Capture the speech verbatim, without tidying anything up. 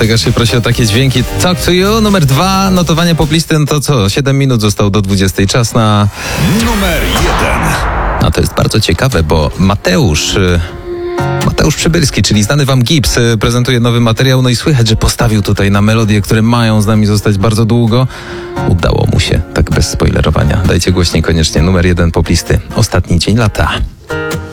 Dlatego się prosi o takie dźwięki. Talk to You, numer dwa, notowanie poplisty, no to co? siedem minut zostało do dwudziestej. Czas na... Numer jeden. A to jest bardzo ciekawe, bo Mateusz... Mateusz Przybylski, czyli znany wam Gips, prezentuje nowy materiał, no i słychać, że postawił tutaj na melodie, które mają z nami zostać bardzo długo. Udało mu się, tak bez spoilerowania. Dajcie głośniej koniecznie, numer jeden poplisty. Ostatni dzień lata.